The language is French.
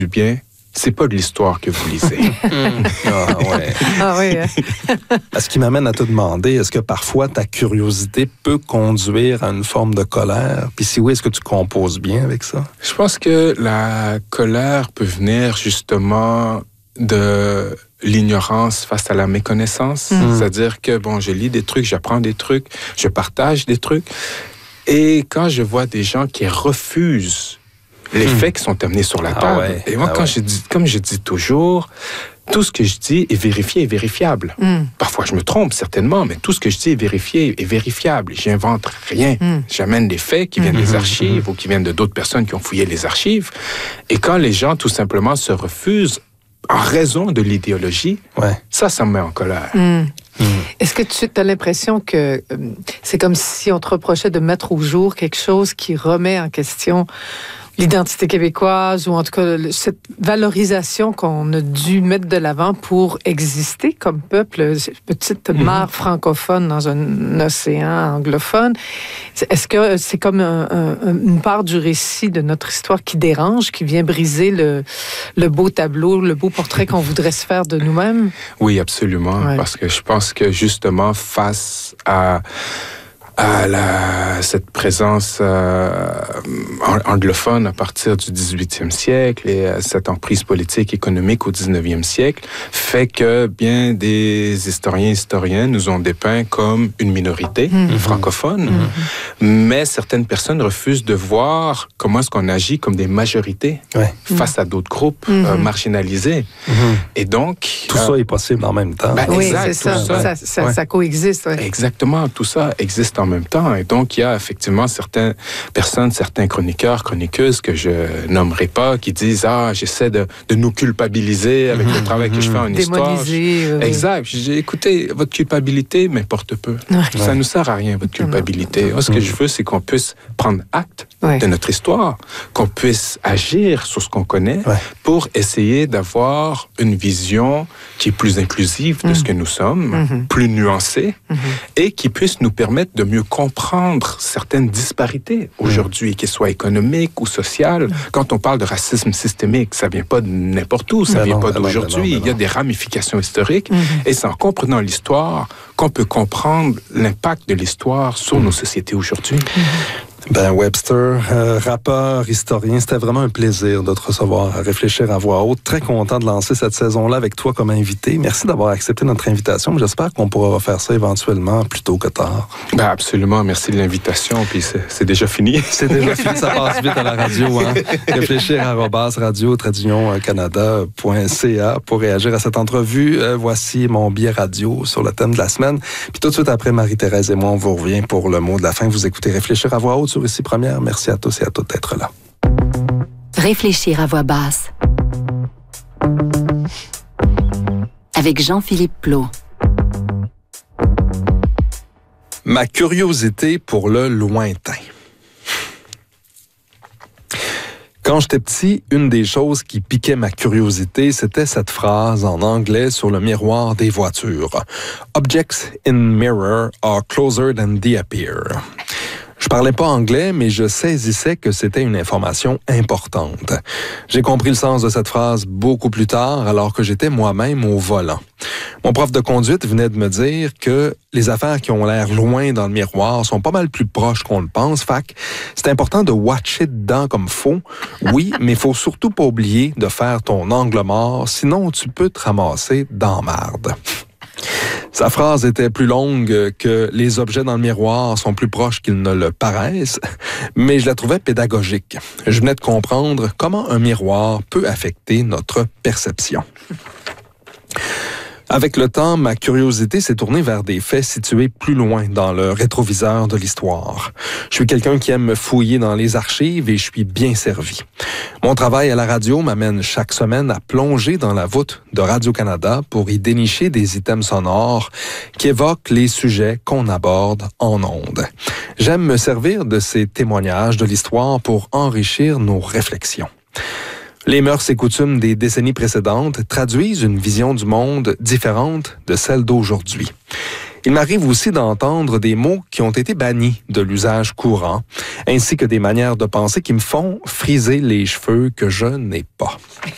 bien, c'est pas de l'histoire que vous lisez. Ah ouais. Ah oui. Ce qui m'amène à te demander, est-ce que parfois ta curiosité peut conduire à une forme de colère? Puis si oui, est-ce que tu composes bien avec ça? Je pense que la colère peut venir justement de l'ignorance face à la méconnaissance. C'est-à-dire que, je lis des trucs, j'apprends des trucs, je partage des trucs. Et quand je vois des gens qui refusent les faits qui sont amenés sur la table, et moi, comme je dis toujours, tout ce que je dis est vérifié et vérifiable. Parfois, je me trompe, certainement, mais tout ce que je dis est vérifié et vérifiable. J'invente rien. J'amène des faits qui viennent des archives ou qui viennent de d'autres personnes qui ont fouillé les archives. Et quand les gens, tout simplement, se refusent en raison de l'idéologie, ça me met en colère. Est-ce que tu as l'impression que c'est comme si on te reprochait de mettre au jour quelque chose qui remet en question l'identité québécoise, ou en tout cas cette valorisation qu'on a dû mettre de l'avant pour exister comme peuple, petite mer francophone dans un océan anglophone? Est-ce que c'est comme une part du récit de notre histoire qui dérange, qui vient briser le beau tableau, le beau portrait qu'on voudrait se faire de nous-mêmes? Oui, absolument, parce que je pense que justement face à cette présence anglophone à partir du 18e siècle et cette emprise politique économique au 19e siècle fait que bien des historiens nous ont dépeint comme une minorité francophone, mais certaines personnes refusent de voir comment est-ce qu'on agit comme des majorités face à d'autres groupes marginalisés. Et donc... Tout ça est possible en même temps. Oui, exact, c'est ça coexiste. Exactement, tout ça existe en même temps. Et donc, il y a effectivement certaines personnes, certains chroniqueurs, chroniqueuses que je nommerai pas, qui disent « Ah, j'essaie de nous culpabiliser avec le travail que je fais en histoire. » Exact. J'ai écoutez, votre culpabilité m'importe peu. Ça ne sert à rien, votre culpabilité. Moi, ce que je veux, c'est qu'on puisse prendre acte de notre histoire, qu'on puisse agir sur ce qu'on connaît pour essayer d'avoir une vision qui est plus inclusive de ce que nous sommes, plus nuancée, et qui puisse nous permettre de mieux comprendre certaines disparités aujourd'hui, qu'elles soient économiques ou sociales. Quand on parle de racisme systémique, ça vient pas de n'importe où, ça vient pas d'aujourd'hui. Il y a des ramifications historiques, et c'est en comprenant l'histoire qu'on peut comprendre l'impact de l'histoire sur nos sociétés aujourd'hui. Ben Webster, rappeur, historien, c'était vraiment un plaisir de te recevoir à Réfléchir à voix haute. Très content de lancer cette saison-là avec toi comme invité. Merci d'avoir accepté notre invitation. J'espère qu'on pourra refaire ça éventuellement plus tôt que tard. Ben absolument, merci de l'invitation. Puis c'est déjà fini. C'est déjà fini, ça passe vite à la radio. Hein? Réfléchir@radio-canada.ca pour réagir à cette entrevue. Voici mon billet radio sur le thème de la semaine. Puis tout de suite après, Marie-Thérèse et moi, on vous revient pour le mot de la fin. Vous écoutez Réfléchir à voix haute sur Ici Première. Merci à tous et à toutes d'être là. Réfléchir à voix basse. Avec Jean-Philippe Plot. Ma curiosité pour le lointain. Quand j'étais petit, une des choses qui piquait ma curiosité, c'était cette phrase en anglais sur le miroir des voitures. « Objects in mirror are closer than they appear ». Je parlais pas anglais, mais je saisissais que c'était une information importante. J'ai compris le sens de cette phrase beaucoup plus tard, alors que j'étais moi-même au volant. Mon prof de conduite venait de me dire que les affaires qui ont l'air loin dans le miroir sont pas mal plus proches qu'on le pense. Fait que c'est important de watcher dedans comme faut. Oui, mais faut surtout pas oublier de faire ton angle mort, sinon tu peux te ramasser dans marde. Sa phrase était plus longue que « les objets dans le miroir sont plus proches qu'ils ne le paraissent », mais je la trouvais pédagogique. Je venais de comprendre comment un miroir peut affecter notre perception. Avec le temps, ma curiosité s'est tournée vers des faits situés plus loin dans le rétroviseur de l'histoire. Je suis quelqu'un qui aime me fouiller dans les archives et je suis bien servi. Mon travail à la radio m'amène chaque semaine à plonger dans la voûte de Radio-Canada pour y dénicher des items sonores qui évoquent les sujets qu'on aborde en ondes. J'aime me servir de ces témoignages de l'histoire pour enrichir nos réflexions. Les mœurs et coutumes des décennies précédentes traduisent une vision du monde différente de celle d'aujourd'hui. Il m'arrive aussi d'entendre des mots qui ont été bannis de l'usage courant, ainsi que des manières de penser qui me font friser les cheveux que je n'ai pas.